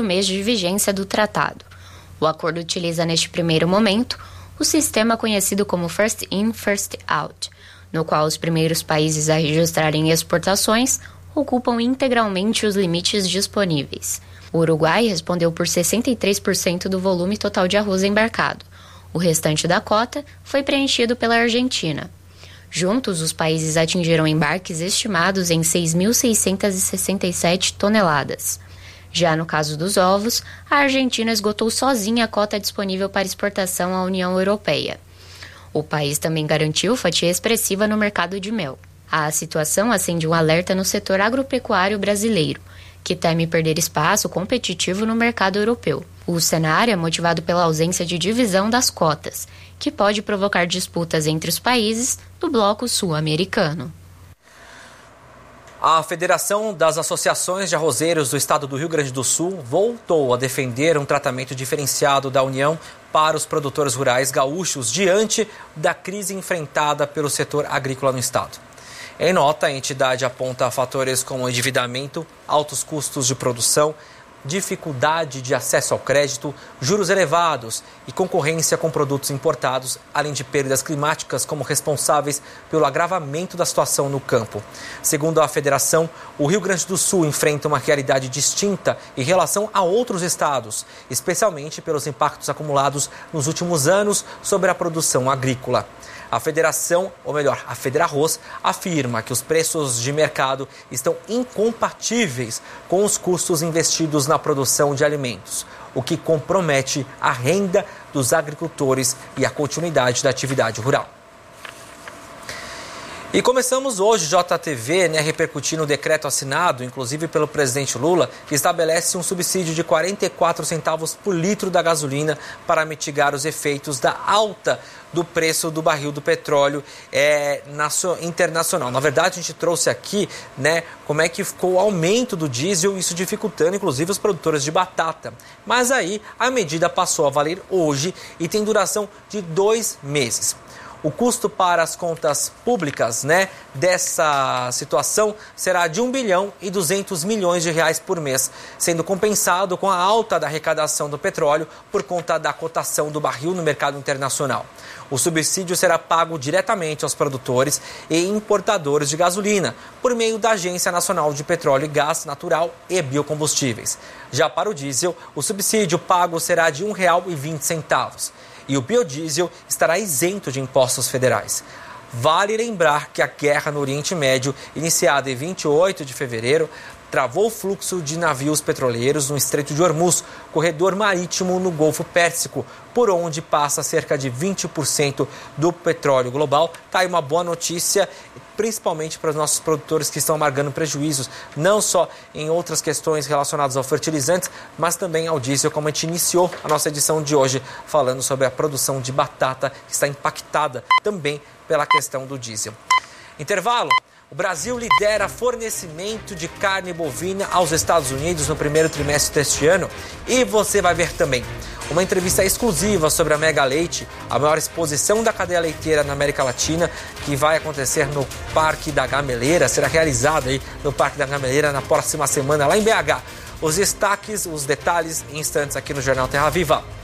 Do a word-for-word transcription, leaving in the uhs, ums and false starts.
mês de vigência do tratado. O acordo utiliza neste primeiro momento o sistema conhecido como First In, First Out, no qual os primeiros países a registrarem exportações ocupam integralmente os limites disponíveis. O Uruguai respondeu por sessenta e três por cento do volume total de arroz embarcado. O restante da cota foi preenchido pela Argentina. Juntos, os países atingiram embarques estimados em seis mil seiscentas e sessenta e sete toneladas. Já no caso dos ovos, a Argentina esgotou sozinha a cota disponível para exportação à União Europeia. O país também garantiu fatia expressiva no mercado de mel. A situação acende um alerta no setor agropecuário brasileiro, que teme perder espaço competitivo no mercado europeu. O cenário é motivado pela ausência de divisão das cotas, que pode provocar disputas entre os países do bloco sul-americano. A Federação das Associações de Arrozeiros do Estado do Rio Grande do Sul voltou a defender um tratamento diferenciado da União para os produtores rurais gaúchos diante da crise enfrentada pelo setor agrícola no estado. Em nota, a entidade aponta fatores como endividamento, altos custos de produção, dificuldade de acesso ao crédito, juros elevados e concorrência com produtos importados, além de perdas climáticas como responsáveis pelo agravamento da situação no campo. Segundo a federação, o Rio Grande do Sul enfrenta uma realidade distinta em relação a outros estados, especialmente pelos impactos acumulados nos últimos anos sobre a produção agrícola. A federação, ou melhor, a Fedrarroz, afirma que os preços de mercado estão incompatíveis com os custos investidos na produção de alimentos, o que compromete a renda dos agricultores e a continuidade da atividade rural. E começamos hoje, J T V, né, repercutindo o decreto assinado, inclusive pelo presidente Lula, que estabelece um subsídio de quarenta e quatro centavos por litro da gasolina para mitigar os efeitos da alta do preço do barril do petróleo é, internacional. Na verdade, a gente trouxe aqui, né, como é que ficou o aumento do diesel, isso dificultando, inclusive, os produtores de batata. Mas aí, a medida passou a valer hoje e tem duração de dois meses. O custo para as contas públicas, né, dessa situação será de um bilhão e duzentos milhões de reais por mês, sendo compensado com a alta da arrecadação do petróleo por conta da cotação do barril no mercado internacional. O subsídio será pago diretamente aos produtores e importadores de gasolina, por meio da Agência Nacional de Petróleo e Gás Natural e Biocombustíveis. Já para o diesel, o subsídio pago será de um real e vinte centavos. E o biodiesel estará isento de impostos federais. Vale lembrar que a guerra no Oriente Médio, iniciada em vinte e oito de fevereiro, travou o fluxo de navios petroleiros no Estreito de Hormuz, corredor marítimo no Golfo Pérsico, por onde passa cerca de vinte por cento do petróleo global. Está aí uma boa notícia, principalmente para os nossos produtores que estão amargando prejuízos, não só em outras questões relacionadas ao fertilizantes, mas também ao diesel, como a gente iniciou a nossa edição de hoje, falando sobre a produção de batata, que está impactada também pela questão do diesel. Intervalo. O Brasil lidera fornecimento de carne bovina aos Estados Unidos no primeiro trimestre deste ano. E você vai ver também uma entrevista exclusiva sobre a Mega Leite, a maior exposição da cadeia leiteira na América Latina, que vai acontecer no Parque da Gameleira, será realizada aí no Parque da Gameleira na próxima semana, lá em B H. Os destaques, os detalhes em instantes aqui no Jornal Terra Viva.